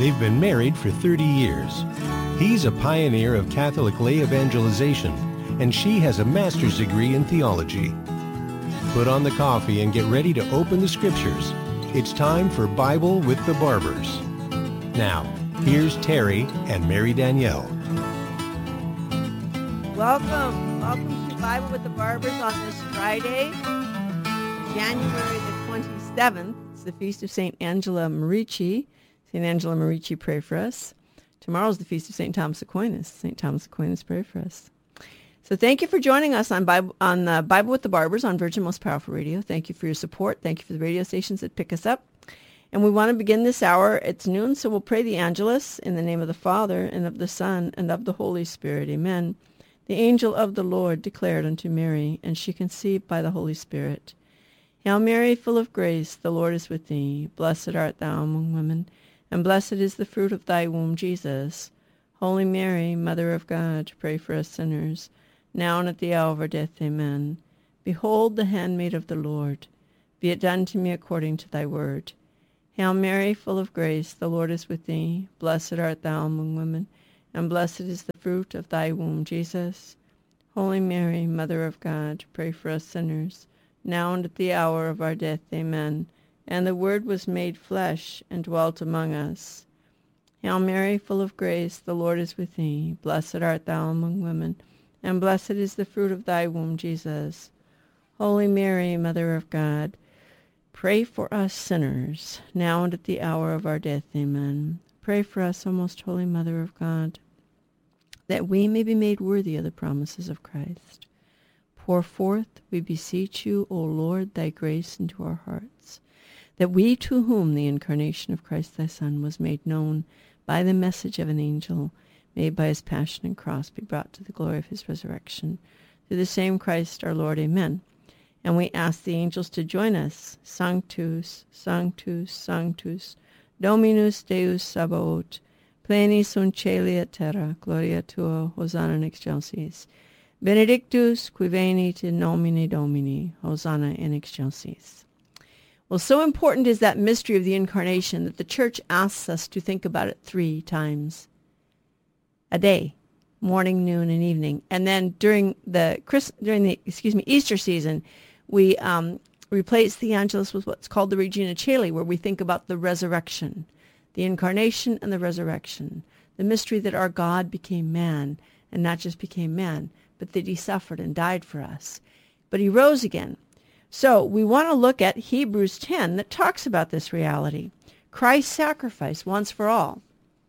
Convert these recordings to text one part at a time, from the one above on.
They've been married for 30 years. He's a pioneer of Catholic lay evangelization, and she has a master's degree in theology. Put on the coffee and get ready to open the scriptures. It's time for Bible with the Barbers. Now, here's Terry and Mary Danielle. Welcome to Bible with the Barbers on this Friday, January the 27th. It's the Feast of St. Angela Merici. St. Angela Merici, pray for us. Tomorrow's the Feast of St. Thomas Aquinas. St. Thomas Aquinas, pray for us. So thank you for joining us on Bible with the Barbers on Virgin Most Powerful Radio. Thank you for your support. Thank you for the radio stations that pick us up. And we want to begin this hour. It's noon, so we'll pray the Angelus in the name of the Father, and of the Son, and of the Holy Spirit. Amen. The angel of the Lord declared unto Mary, and she conceived by the Holy Spirit. Hail Mary, full of grace, the Lord is with thee. Blessed art thou among women, and blessed is the fruit of thy womb, Jesus. Holy Mary, Mother of God, pray for us sinners, now and at the hour of our death. Amen. Behold the handmaid of the Lord. Be it done to me according to thy word. Hail Mary, full of grace, the Lord is with thee. Blessed art thou among women, and blessed is the fruit of thy womb, Jesus. Holy Mary, Mother of God, pray for us sinners, now and at the hour of our death. Amen. And the Word was made flesh and dwelt among us. Hail Mary, full of grace, the Lord is with thee. Blessed art thou among women, and blessed is the fruit of thy womb, Jesus. Holy Mary, Mother of God, pray for us sinners, now and at the hour of our death. Amen. Pray for us, O most holy Mother of God, that we may be made worthy of the promises of Christ. Pour forth, we beseech you, O Lord, thy grace into our hearts, that we, to whom the incarnation of Christ thy Son was made known by the message of an angel, may by his passion and cross be brought to the glory of his resurrection. Through the same Christ our Lord. Amen. And we ask the angels to join us. Sanctus, Sanctus, Sanctus, Dominus Deus Sabaoth, pleni sunt caeli et terra, gloria tua, Hosanna in excelsis. Benedictus qui venit in nomine Domini, Hosanna in excelsis. Well, so important is that mystery of the Incarnation that the Church asks us to think about it 3 times a day, morning, noon, and evening. And then during the Easter season, we replace the Angelus with what's called the Regina Caeli, where we think about the resurrection, the Incarnation and the resurrection, the mystery that our God became man, and not just became man, but that he suffered and died for us. But he rose again. So we want to look at Hebrews 10 that talks about this reality. Christ's sacrifice once for all.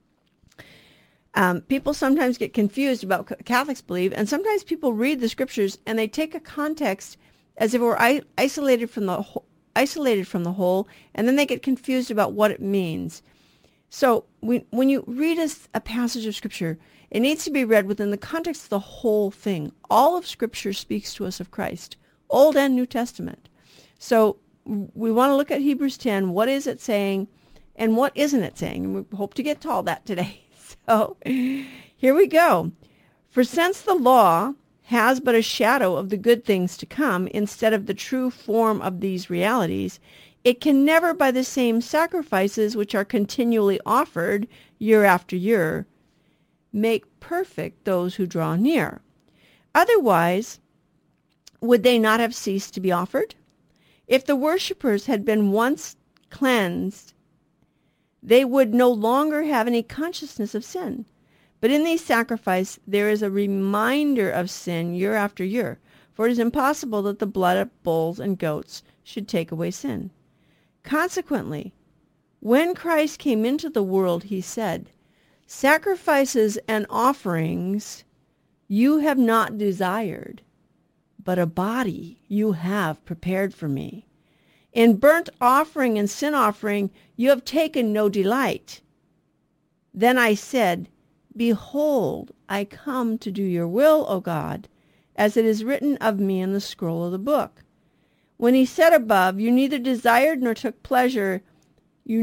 People sometimes get confused about what Catholics believe, and sometimes people read the scriptures and they take a context as if it were isolated from the whole, and then they get confused about what it means. So when you read a passage of scripture, it needs to be read within the context of the whole thing. All of scripture speaks to us of Christ, Old and New Testament. So we want to look at Hebrews 10. What is it saying, and what isn't it saying? And we hope to get to all that today. So here we go. For since the law has but a shadow of the good things to come instead of the true form of these realities, it can never, by the same sacrifices which are continually offered year after year, make perfect those who draw near. Otherwise, would they not have ceased to be offered? If the worshippers had been once cleansed, they would no longer have any consciousness of sin. But in these sacrifices there is a reminder of sin year after year, for it is impossible that the blood of bulls and goats should take away sin. Consequently, when Christ came into the world, he said, "Sacrifices and offerings you have not desired, but a body you have prepared for me. In burnt offering and sin offering you have taken no delight." Then I said, "Behold, I come to do your will, O God, as it is written of me in the scroll of the book." When he said above, you neither desired nor took pleasure, you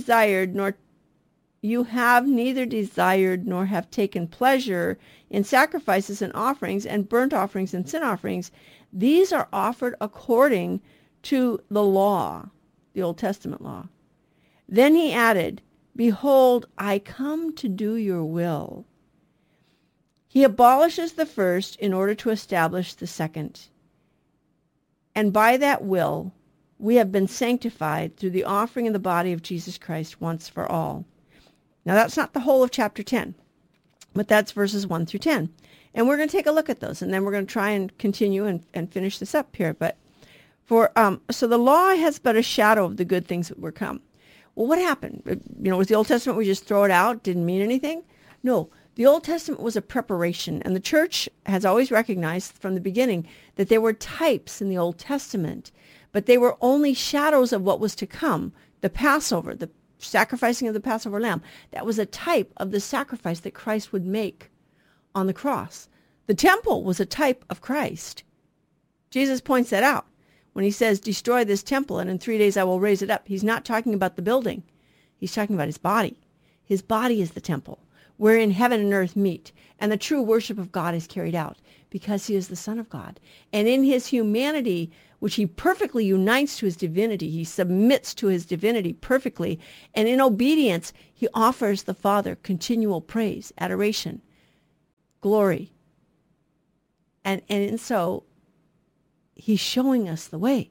have neither desired nor have taken pleasure in sacrifices and offerings and burnt offerings and sin offerings. These are offered according to the law, the Old Testament law. Then he added, Behold, I come to do your will. He abolishes the first in order to establish the second. And by that will, we have been sanctified through the offering of the body of Jesus Christ once for all. Now, that's not the whole of chapter 10, but that's verses 1 through 10. And we're going to take a look at those, and then we're going to try and continue and finish this up here. But so the law has but a shadow of the good things that were come. Well, what happened? Was the Old Testament, we just throw it out, didn't mean anything? No, the Old Testament was a preparation, and the church has always recognized from the beginning that there were types in the Old Testament, but they were only shadows of what was to come. The Passover, the sacrificing of the Passover lamb, that was a type of the sacrifice that Christ would make on the cross. The temple was a type of Christ. Jesus points that out when he says, destroy this temple and in 3 days I will raise it up. He's not talking about the building. He's talking about his body. His body is the temple wherein heaven and earth meet, and the true worship of God is carried out because he is the Son of God. And in his humanity, which he perfectly unites to his divinity, he submits to his divinity perfectly, and in obedience, he offers the Father continual praise, adoration, glory. And so he's showing us the way.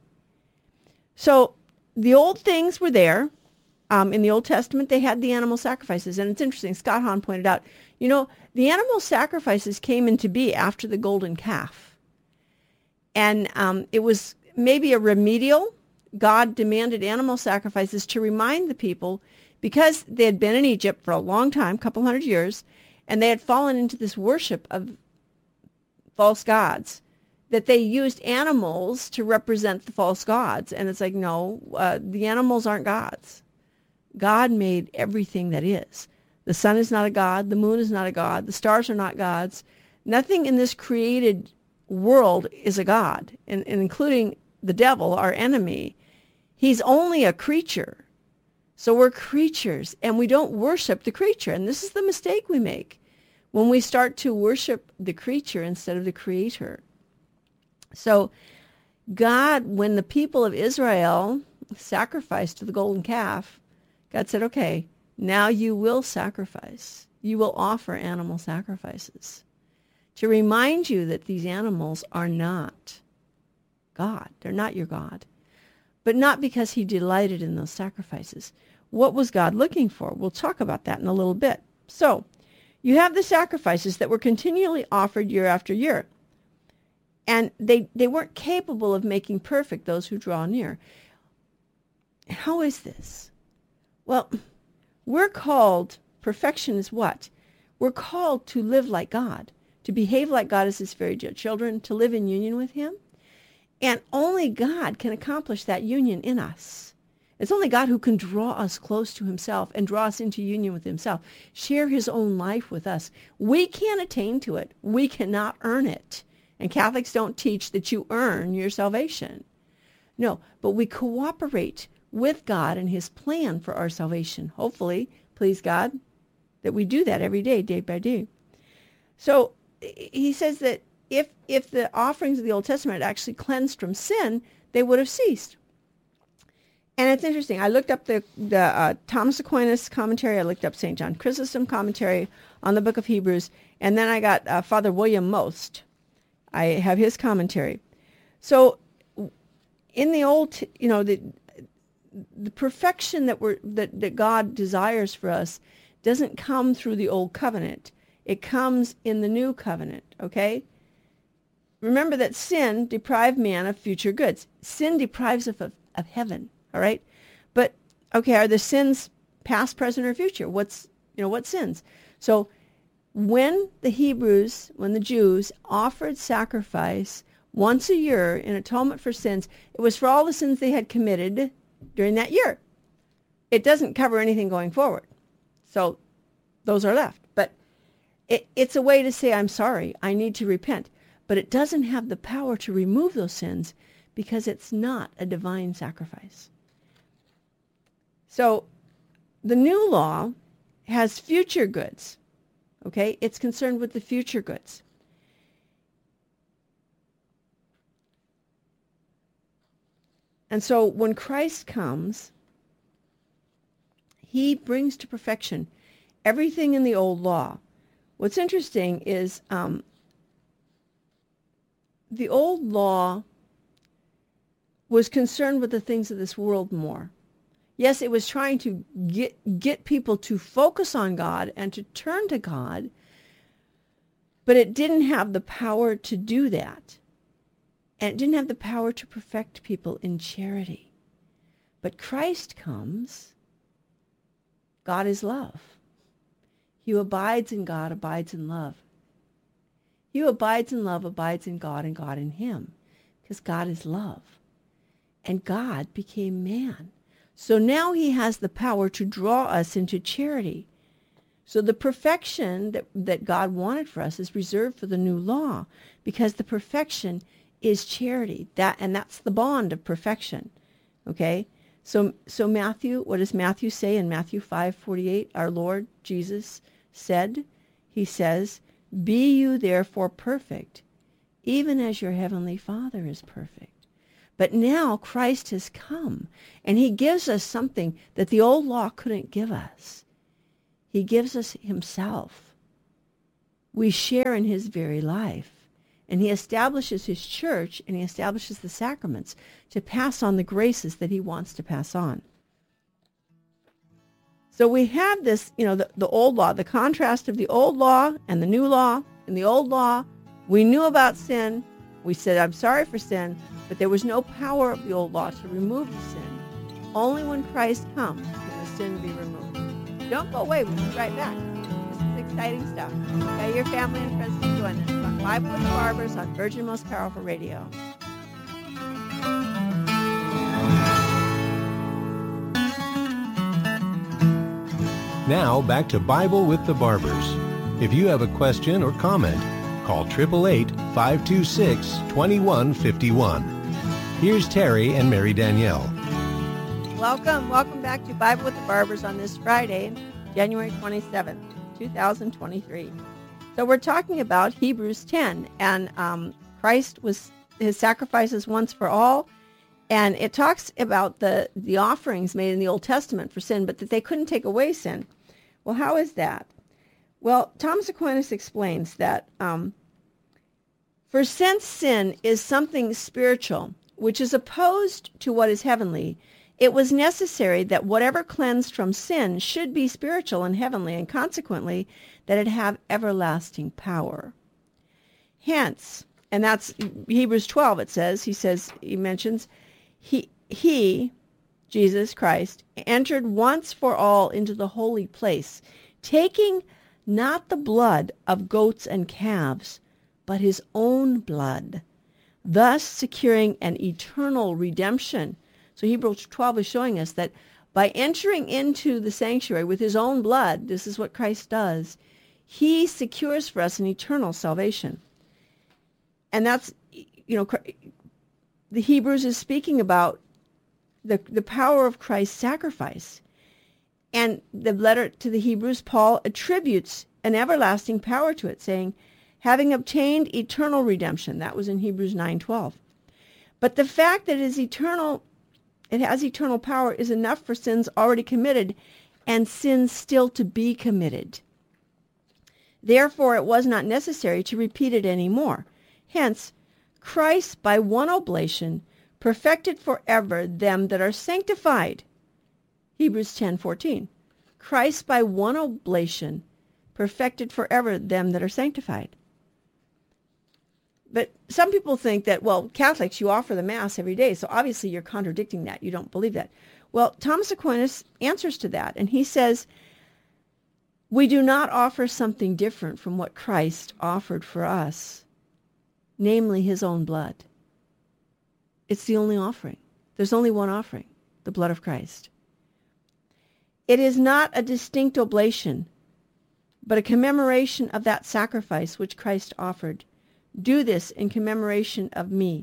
So the old things were there. In the Old Testament, they had the animal sacrifices. And it's interesting, Scott Hahn pointed out, the animal sacrifices came into being after the golden calf. And it was maybe a remedial. God demanded animal sacrifices to remind the people, because they had been in Egypt for a long time, couple hundred years, and they had fallen into this worship of false gods, that they used animals to represent the false gods. And it's like, no, the animals aren't gods. God made everything that is. The sun is not a god. The moon is not a god. The stars are not gods. Nothing in this created world is a god, and including the devil, our enemy. He's only a creature. So we're creatures, and we don't worship the creature. And this is the mistake we make when we start to worship the creature instead of the creator. So God, when the people of Israel sacrificed to the golden calf, God said, okay, now you will sacrifice. You will offer animal sacrifices to remind you that these animals are not God. They're not your God. But not because he delighted in those sacrifices. What was God looking for? We'll talk about that in a little bit. So you have the sacrifices that were continually offered year after year. And they weren't capable of making perfect those who draw near. How is this? Well, we're called, perfection is what? We're called to live like God, to behave like God as his very dear children, to live in union with him. And only God can accomplish that union in us. It's only God who can draw us close to himself and draw us into union with himself, share his own life with us. We can't attain to it. We cannot earn it. And Catholics don't teach that you earn your salvation. No, but we cooperate with God and his plan for our salvation. Hopefully, please God, that we do that every day, day by day. So he says that if the offerings of the Old Testament had actually cleansed from sin, they would have ceased. And it's interesting. I looked up the Thomas Aquinas commentary. I looked up St. John Chrysostom commentary on the book of Hebrews. And then I got Father William Most. I have his commentary. So in the old, the perfection that God desires for us doesn't come through the old covenant. It comes in the new covenant, okay? Remember that sin deprived man of future goods. Sin deprives us of heaven, all right? But, okay, are the sins past, present, or future? What sins? So when the Jews offered sacrifice once a year in atonement for sins, it was for all the sins they had committed during that year. It doesn't cover anything going forward. So those are left. But it's a way to say, I'm sorry, I need to repent. But it doesn't have the power to remove those sins because it's not a divine sacrifice. So the new law has future goods. Okay? It's concerned with the future goods. And so when Christ comes, he brings to perfection everything in the old law. What's interesting is the old law was concerned with the things of this world more. Yes, it was trying to get people to focus on God and to turn to God, but it didn't have the power to do that. And it didn't have the power to perfect people in charity. But Christ comes. God is love. He who abides in God abides in love. He who abides in love abides in God and God in him, because God is love. And God became man. So now he has the power to draw us into charity. So the perfection that God wanted for us is reserved for the new law, because the perfection is charity. That's the bond of perfection. Okay? So Matthew, what does Matthew say in Matthew 5:48? Our Lord Jesus said, he says, "Be you therefore perfect, even as your heavenly Father is perfect." But now Christ has come, and he gives us something that the old law couldn't give us. He gives us himself. We share in his very life. And he establishes his church, and he establishes the sacraments to pass on the graces that he wants to pass on. So we have this, the old law, the contrast of the old law and the new law. In the old law, we knew about sin. We said, I'm sorry for sin, but there was no power of the old law to remove the sin. Only when Christ comes can the sin be removed. Don't go away. We'll be right back. This is exciting stuff. Okay, your family and friends can join us on Bible with the Barbers on Virgin Most Powerful Radio. Now back to Bible with the Barbers. If you have a question or comment, call 888-526-2151. Here's Terry and Mary Danielle. Welcome back to Bible with the Barbers on this Friday, January 27th, 2023. So we're talking about Hebrews 10, and his sacrifices once for all, and it talks about the offerings made in the Old Testament for sin, but that they couldn't take away sin. Well, how is that? Well, Thomas Aquinas explains that for since sin is something spiritual, which is opposed to what is heavenly, it was necessary that whatever cleansed from sin should be spiritual and heavenly, and consequently that it have everlasting power. Hence, and that's Hebrews 12, he mentions, he, Jesus Christ, entered once for all into the holy place, taking not the blood of goats and calves, but his own blood, thus securing an eternal redemption. So Hebrews 12 is showing us that by entering into the sanctuary with his own blood, this is what Christ does, he secures for us an eternal salvation. And that's, the Hebrews is speaking about the power of Christ's sacrifice. And the letter to the Hebrews, Paul attributes an everlasting power to it, saying, having obtained eternal redemption. That was in Hebrews 9:12. But the fact that it has eternal power is enough for sins already committed and sins still to be committed. Therefore, it was not necessary to repeat it any more. Hence, Christ, by one oblation, perfected forever them that are sanctified. Hebrews 10:14. Christ, by one oblation, perfected forever them that are sanctified. But some people think that, well, Catholics, you offer the Mass every day, so obviously you're contradicting that. You don't believe that. Well, Thomas Aquinas answers to that, and he says, we do not offer something different from what Christ offered for us, namely his own blood. It's the only offering. There's only one offering, the blood of Christ. It is not a distinct oblation, but a commemoration of that sacrifice which Christ offered. Do this in commemoration of me.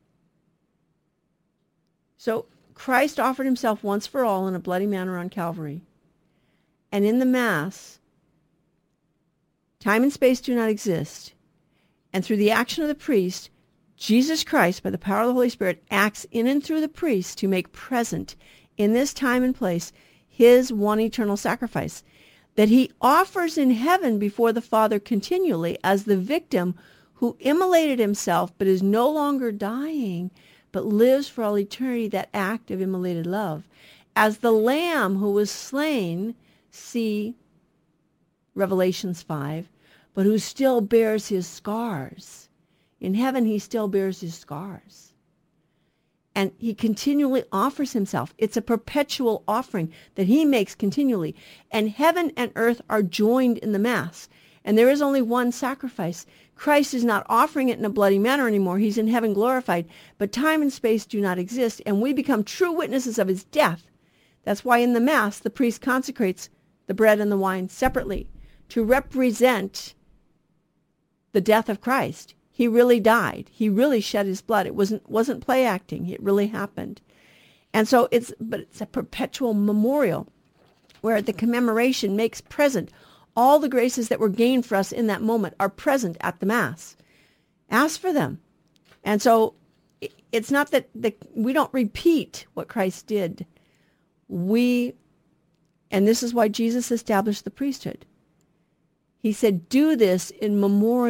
So Christ offered himself once for all in a bloody manner on Calvary. And in the Mass, time and space do not exist. And through the action of the priest, Jesus Christ, by the power of the Holy Spirit, acts in and through the priest to make present in this time and place his one eternal sacrifice that he offers in heaven before the Father continually as the victim who immolated himself but is no longer dying, but lives for all eternity, that act of immolated love. As the Lamb who was slain, see Revelations 5, but who still bears his scars. In heaven, he still bears his scars. And he continually offers himself. It's a perpetual offering that he makes continually. And heaven and earth are joined in the Mass. And there is only one sacrifice. Christ is not offering it in a bloody manner anymore. He's in heaven glorified. But time and space do not exist, and we become true witnesses of his death. That's why in the Mass, the priest consecrates the bread and the wine separately to represent the death of Christ. He really died. He really shed his blood. It wasn't play acting. It really happened. And so it's a perpetual memorial where the commemoration makes present all the graces that were gained for us in that moment are present at the Mass. Ask for them. And so it's not that we don't repeat what Christ did. And this is why Jesus established the priesthood. He said, do this in memorial